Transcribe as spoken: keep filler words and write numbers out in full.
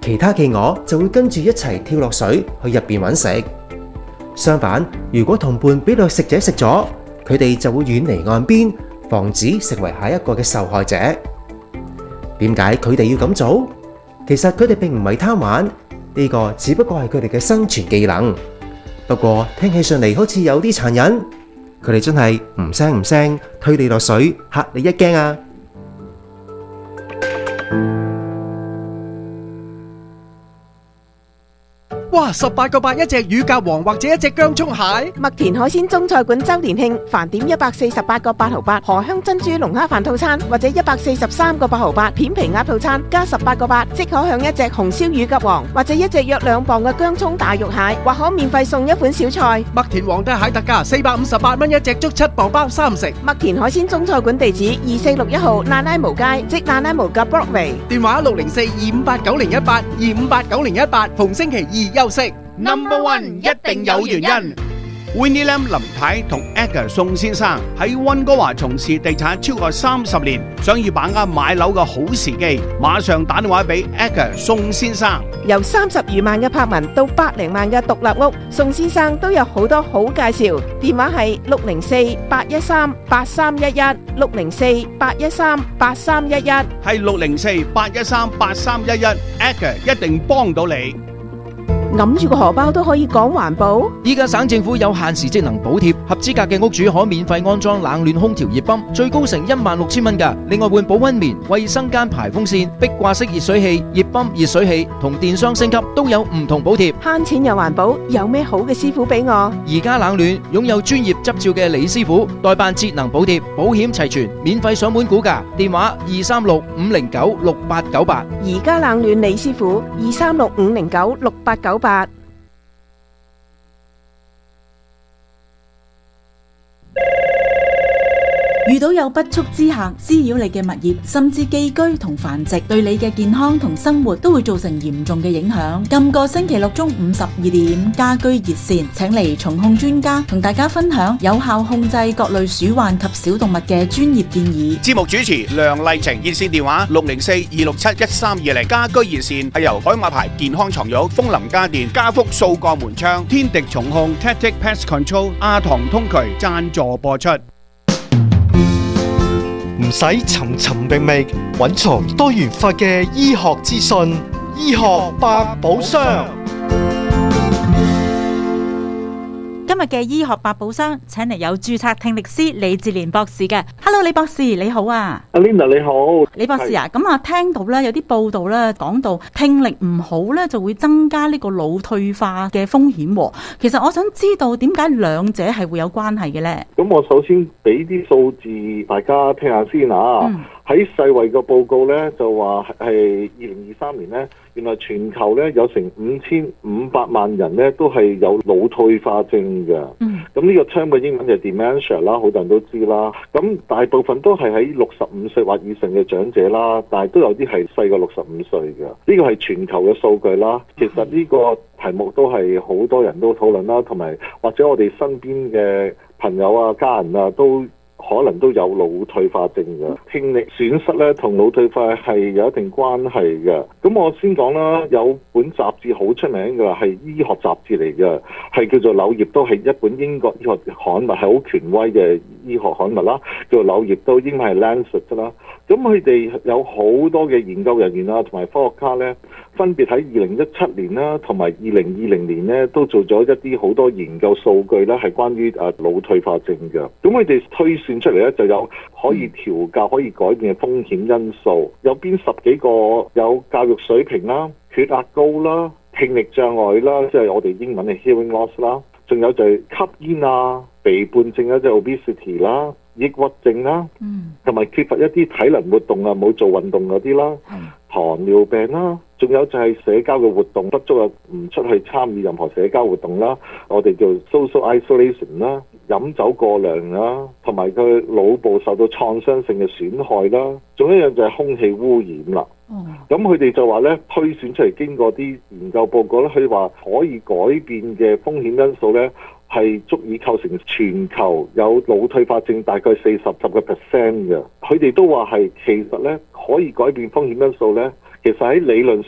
其他企鵝就會跟住一齊跳落水去入邊揾食。相反，如果同伴俾掠食者食咗，佢哋就會遠離岸邊，防止成為下一個嘅受害者。點解佢哋要咁做？其實佢哋並唔係貪玩，呢個只不過係佢哋嘅生存技能。不過聽起上嚟好似有啲殘忍，佢哋真係唔聲唔聲推你落水，嚇你一驚啊！ 哇！十八個八一隻乳鴿王或者一隻薑蔥蟹。 麥田海鮮中菜館周年慶，飯點一百四十八個八毫八，荷香珍珠龍蝦飯套餐，或者一百四十三個八毫八片皮鴨套餐，加十八個八，即可享一隻紅燒乳鴿王，或者一隻約兩磅嘅薑蔥大肉蟹，或可免費送一款小菜。 麥田皇帝蟹特價四百五十八蚊一隻，足七磅包三食。 麥田海鮮中菜館地址二四六一號那拉無街，即那拉無嘅 Broadway。 電話六零四二五八九零一八二五八九零一八，逢星期二休息。 Number One 一定有原因。Winnie Lam 林太同 Edgar 宋先生喺溫哥華從事地產超過三十年，想要把握買樓嘅好時機，馬上打電話俾 Edgar 宋先生。 由三十餘萬嘅柏文到百零萬嘅獨立屋，宋先生都有好多好介紹。電話係六零四八一三八三一一，六零四八一三八三一一， 係六零四八一三八三一一 ，Edgar 一定幫到你。 揞住個荷包都可以講環保。 依家省政府有限時節能補貼，合資格嘅屋主可免費安裝冷暖空調熱泵，最高成一萬六千蚊㗎。另外換保溫棉、衛生間排風扇、壁掛式熱水器、熱泵、熱水器同電箱升級都有唔同補貼。 慳錢又環保，有咩好嘅師傅俾我？ 而家冷暖擁有專業執照嘅李師傅代辦節能補貼，保險齊全，免費上門估價。電話二三六五零九六八九八。 而家冷暖李師傅二三六五零九六八九八。 遇到有不速之客滋擾你嘅物業，甚至寄居同繁殖，對你嘅健康同生活都會造成嚴重嘅影響。今個星期六中午十二點，家居熱線請嚟蟲控專家同大家分享有效控制各類鼠患及小動物嘅專業建議。 節目主持梁麗晴，熱線電話六零四二六七一三二零。家居熱線係由海馬牌健康床褥、風林家電、家福掃過門窗、天敵蟲控、Tactic Pest Control、阿唐通渠贊助播出。 唔使尋尋覓覓，揾從多元化嘅醫學資訊，醫學百寶箱。 今日嘅醫學百寶箱請嚟有註冊聽力師李志廉博士嘅。Hello， 李博士你好啊。 阿 Linda 你好。 李博士啊，咁啊聽到咧有啲報道咧講到聽力唔好咧就會增加呢個腦退化嘅風險。其實我想知道點解兩者係會有關係嘅咧？ 咁我首先俾啲數字大家聽下先啊。嗯喺世衛嘅報告咧就話係二零二三年咧，原來全球咧有成五千五百萬人咧都係有腦退化症嘅。嗯。咁呢個 term 嘅英文就係 dementia 啦，好多人都知啦。咁大部分都係喺六十五歲或以上嘅長者啦，但係都有啲係細過六十五歲嘅。呢個係全球嘅數據啦。其實呢個題目都係好多人都討論啦，同埋或者我哋身邊嘅朋友啊、家人啊都可能都有腦退化症嘅。聽力損失咧同腦退化係有一定關係嘅。咁我先講啦，有本雜誌好出名嘅，係醫學雜誌嚟嘅，係叫做柳葉刀，係一本英國醫學刊物，係好權威嘅醫學刊物啦，叫做柳葉刀，英文係 Lancet 啦。咁佢哋有好多嘅研究人員啊，同埋科學家咧，分別喺二零一七年啦，同埋二零二零年咧，都做咗一啲好多研究數據咧，係關於誒腦退化症嘅。咁佢哋推算出嚟咧，就有可以調教、可以改變嘅風險因素，有邊十幾個有教育水平啦、血壓高啦、聽力障礙啦，即係我哋英文嘅 hearing loss 啦，仲有就係吸煙啊、肥胖症啊，即係 obesity 啦。抑鬱症啦，同埋缺乏一啲體能活動啊，冇做運動嗰啲啦，糖尿病啦，仲有就係社交嘅活動不足啊，唔出去參與任何社交活動啦，我哋叫 social isolation 啦，飲酒過量啦，同埋佢腦部受到創傷性嘅損害啦，仲有一樣就係空氣污染啦。咁佢哋就話咧，推算出嚟經過啲研究報告咧，佢話可以改變嘅風險因素咧，係足以構成全球有腦退化症大概四十十個 percent 嘅。佢哋都話係其實咧可以改變風險因素咧，其實喺理論